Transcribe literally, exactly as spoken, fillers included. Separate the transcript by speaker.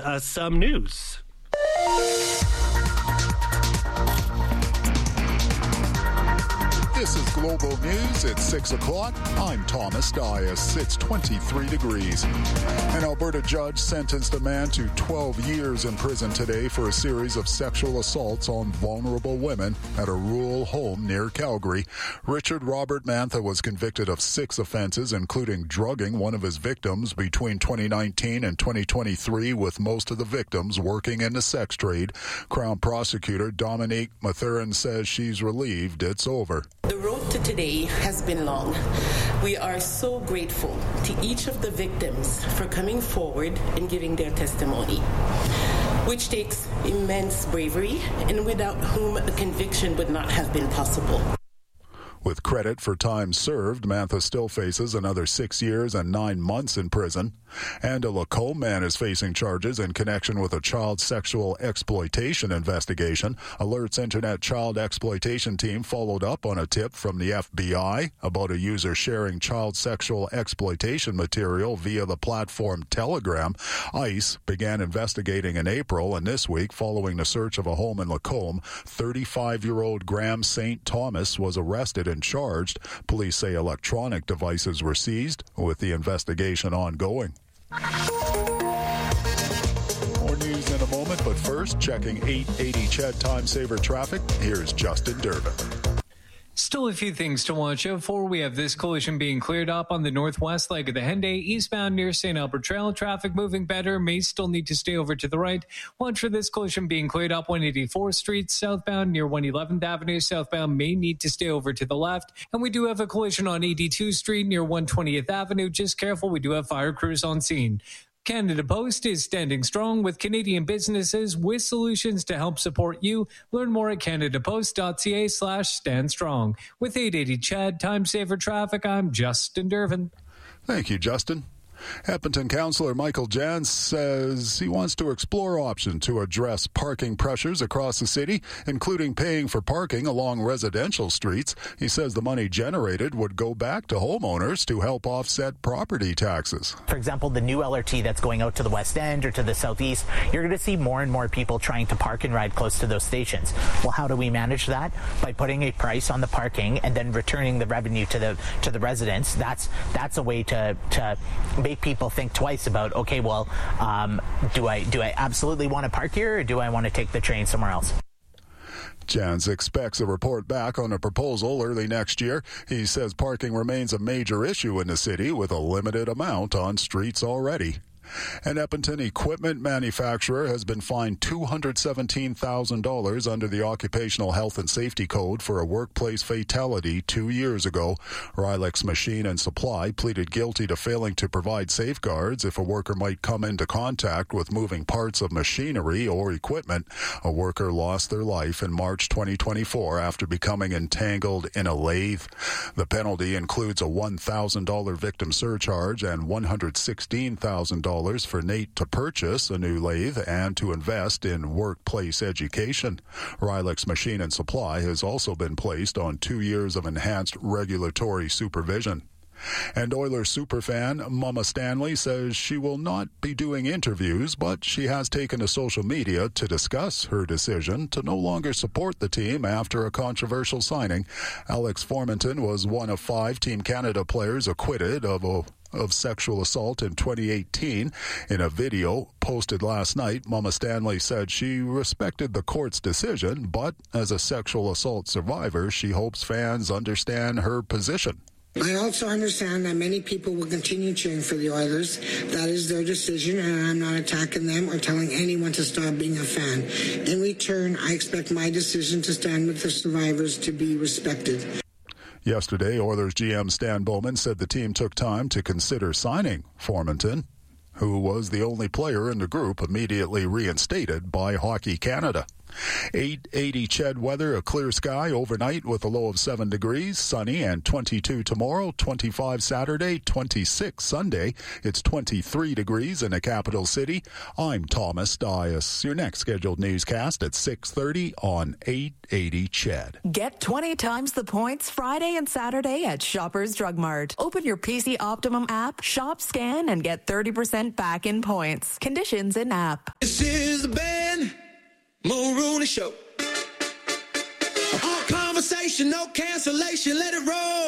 Speaker 1: uh, some news.
Speaker 2: This is Global News at six o'clock. I'm Thomas Dias. It's twenty-three degrees. An Alberta judge sentenced a man to twelve years in prison today for a series of sexual assaults on vulnerable women at a rural home near Calgary. Richard Robert Mantha was convicted of six offenses, including drugging one of his victims between twenty nineteen and twenty twenty-three, with most of the victims working in the sex trade. Crown Prosecutor Dominique Mathurin says she's relieved it's over.
Speaker 3: The road to today has been long. We are so grateful to each of the victims for coming forward and giving their testimony, which takes immense bravery and without whom a conviction would not have been possible.
Speaker 2: With credit for time served, Mantha still faces another six years and nine months in prison. And a Lacombe man is facing charges in connection with a child sexual exploitation investigation. Alert's Internet Child Exploitation Team followed up on a tip from the F B I about a user sharing child sexual exploitation material via the platform Telegram. ICE began investigating in April, and this week, following the search of a home in Lacombe, thirty-five-year-old Graham Saint Thomas was arrested and charged. Police say electronic devices were seized, with the investigation ongoing. More news in a moment, but first, checking eight eighty C H E D Time Saver traffic. Here's Justin Durbin.
Speaker 4: Still a few things to watch out for. We have this collision being cleared up on the northwest leg of the Henday, eastbound near Saint Albert Trail. Traffic moving better, may still need to stay over to the right. Watch for this collision being cleared up one eighty-fourth Street, southbound near one eleventh Avenue. Southbound may need to stay over to the left. And we do have a collision on eighty-second Street near one twentieth Avenue. Just careful, we do have fire crews on scene. Canada Post is standing strong with Canadian businesses with solutions to help support you. Learn more at canadapost.ca slash stand strong. With eight eighty C H E D Time Saver Traffic, I'm Justin Durbin.
Speaker 2: Thank you, Justin. Edmonton Councillor Michael Jans says he wants to explore options to address parking pressures across the city, including paying for parking along residential streets. He says the money generated would go back to homeowners to help offset property taxes.
Speaker 5: For example, the new L R T that's going out to the West End or to the Southeast, you're going to see more and more people trying to park and ride close to those stations. Well, how do we manage that? By putting a price on the parking and then returning the revenue to the to the residents. That's that's a way to to make people think twice about, okay, well, um, do I do I absolutely want to park here, or do I want to take the train somewhere else?
Speaker 2: Jans expects a report back on a proposal early next year. He says parking remains a major issue in the city, with a limited amount on streets already. An Edmonton equipment manufacturer has been fined two hundred seventeen thousand dollars under the Occupational Health and Safety Code for a workplace fatality two years ago. Rylex Machine and Supply pleaded guilty to failing to provide safeguards if a worker might come into contact with moving parts of machinery or equipment. A worker lost their life in March twenty twenty-four after becoming entangled in a lathe. The penalty includes a one thousand dollars victim surcharge and one hundred sixteen thousand dollars for Nate to purchase a new lathe and to invest in workplace education. Rylex Machine and Supply has also been placed on two years of enhanced regulatory supervision. And Oilers superfan Mama Stanley says she will not be doing interviews, but she has taken to social media to discuss her decision to no longer support the team after a controversial signing. Alex Formanton was one of five Team Canada players acquitted of a of sexual assault in twenty eighteen. In a video posted last night, Mama Stanley said she respected the court's decision, but as a sexual assault survivor, she hopes fans understand her position.
Speaker 6: I also understand that many people will continue cheering for the Oilers. That is their decision, and I'm not attacking them or telling anyone to stop being a fan. In return, I expect my decision to stand with the survivors to be respected.
Speaker 2: Yesterday, Oilers G M Stan Bowman said the team took time to consider signing Formanton, who was the only player in the group immediately reinstated by Hockey Canada. eight eighty C H E D weather, a clear sky overnight with a low of seven degrees, sunny and twenty-two tomorrow, twenty-five Saturday, twenty-six Sunday. It's twenty-three degrees in the capital city. I'm Thomas Dias. Your next scheduled newscast at six thirty on eight eighty C H E D.
Speaker 1: Get twenty times the points Friday and Saturday at Shoppers Drug Mart. Open your P C Optimum app, shop, scan, and get thirty percent back in points. Conditions in app.
Speaker 7: This is the Ben Mulrooney Show. All conversation, no cancellation, let it roll.